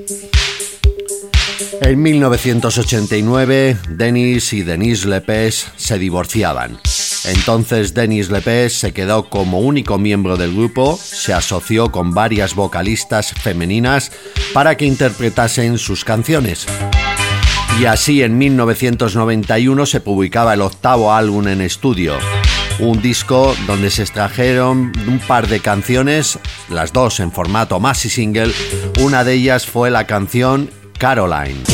En 1989, Dennis y Denise Lepes se divorciaban. Entonces Dennis Lepes se quedó como único miembro del grupo, se asoció con varias vocalistas femeninas para que interpretasen sus canciones. Y así en 1991 se publicaba el 8º álbum en estudio, un disco donde se extrajeron un par de canciones, las dos en formato maxi single. Una de ellas fue la canción Caroline.